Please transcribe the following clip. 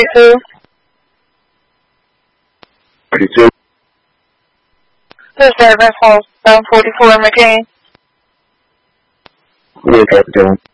32. 32. This is Edmund from 44 McCain. Yes, Captain.